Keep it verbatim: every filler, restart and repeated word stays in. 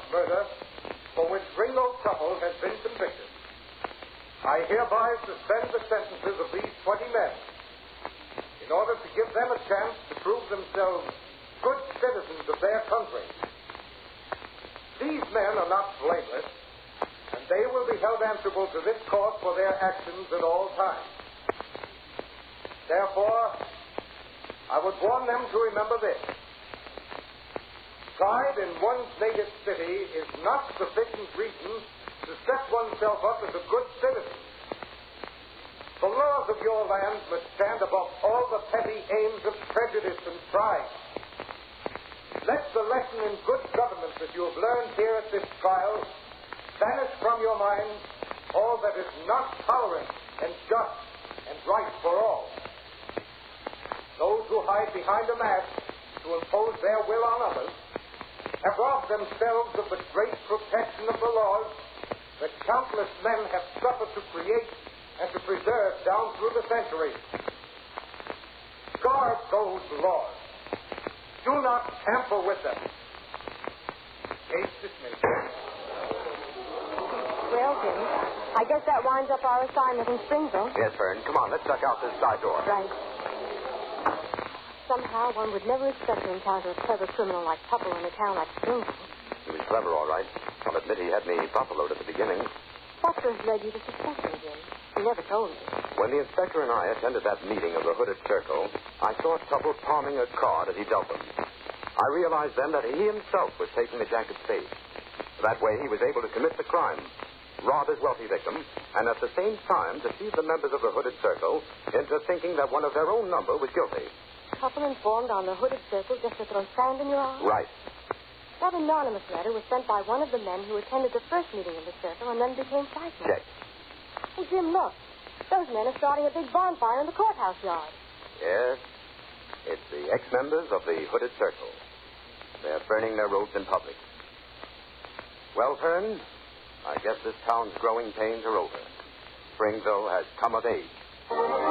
murder for which Ringo Tupple has been convicted. I hereby suspend the sentences of these twenty men in order to give them a chance to prove themselves good citizens of their country. These men are not blameless, and they will be held answerable to this court for their actions at all times. Therefore, I would warn them to remember this. Pride in one's native city is not sufficient reason to set oneself up as a good citizen. The laws of your land must stand above all the petty aims of prejudice and pride. Let the lesson in good government that you have learned here at this trial banish from your mind all that is not tolerant and just and right for all. Those who hide behind a mask to impose their will on others have robbed themselves of the great protection of the laws that countless men have suffered to create and to preserve down through the centuries. Guard those laws. Do not tamper with them. Case dismissed. Well, Jim, I guess that winds up our assignment in Springville. Yes, Fern. Come on, let's check out this side door. Right. Somehow one would never expect to encounter a clever criminal like Tupple in a town like Springville. He was clever, all right. I'll admit he had me buffaloed at the beginning. What first led you to suspect him, Jim? You never told me. When the inspector and I attended that meeting of the Hooded Circle, I saw Tupple palming a card as he dealt them. I realized then that he himself was taking the jacket safe. That way he was able to commit the crime, rob his wealthy victim, and at the same time deceive the members of the Hooded Circle into thinking that one of their own number was guilty. Tupple informed on the Hooded Circle just to throw sand in your eye? Right. That anonymous letter was sent by one of the men who attended the first meeting of the circle and then became frightened. Check. Hey, Jim, look. Those men are starting a big bonfire in the courthouse yard. Yes. It's the ex-members of the Hooded Circle. They're burning their robes in public. Well, Fern, I guess this town's growing pains are over. Springville has come of age.